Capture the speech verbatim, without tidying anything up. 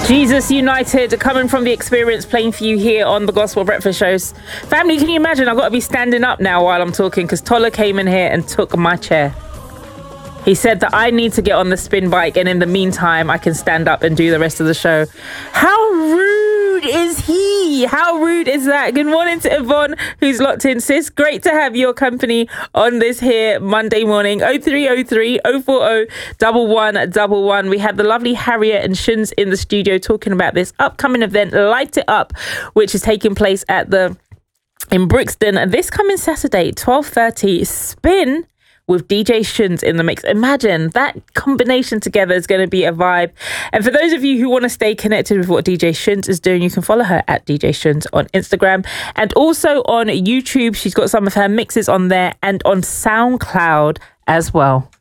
Jesus United, coming from the experience, playing for you here on the Gospel Breakfast Shows. Family, can you imagine? I've got to be standing up now while I'm talking because Tola came in here and took my chair. He said that I need to get on the spin bike and in the meantime I can stand up and do the rest of the show. How rude is he? How rude is that? Good morning to Yvonne, who's locked in. Sis, great to have your company on this here Monday morning. oh three oh three, oh four oh, one one one one. We had the lovely Harriet and Shuns in the studio talking about this upcoming event, Light It Up, which is taking place at the in Brixton this coming Saturday, twelve thirty. Spin with D J Shuns in the mix. Imagine that combination together is going to be a vibe. And for those of you who want to stay connected with what D J Shuns is doing, you can follow her at D J Shuns on Instagram and also on YouTube. She's got some of her mixes on there and on SoundCloud as well.